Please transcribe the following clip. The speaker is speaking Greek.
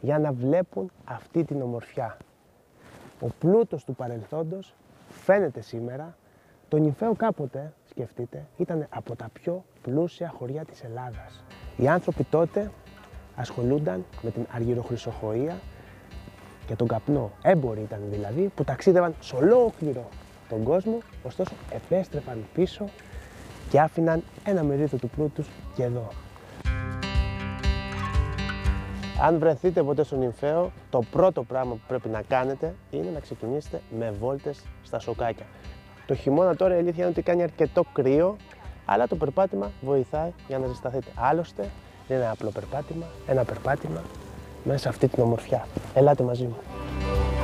για να βλέπουν αυτή την ομορφιά. Ο πλούτος του παρελθόντος φαίνεται σήμερα. Το Νυμφαίο κάποτε, σκεφτείτε, ήταν από τα πιο πλούσια χωριά της Ελλάδας. Οι άνθρωποι τότε ασχολούνταν με την αργυροχρυσοχοΐα και τον καπνό. Έμποροι ήταν δηλαδή που ταξίδευαν σε ολόκληρο τον κόσμο, ωστόσο επέστρεφαν πίσω και άφηναν ένα μερίδιο του πλούτου τους και εδώ. Αν βρεθείτε ποτέ στο Νυμφαίο, το πρώτο πράγμα που πρέπει να κάνετε είναι να ξεκινήσετε με βόλτες στα σοκάκια. Το χειμώνα τώρα η αλήθεια είναι ότι κάνει αρκετό κρύο, αλλά το περπάτημα βοηθάει για να ζεσταθείτε. Άλλωστε, είναι ένα απλό περπάτημα, ένα περπάτημα μέσα σε αυτή την ομορφιά. Ελάτε μαζί μου.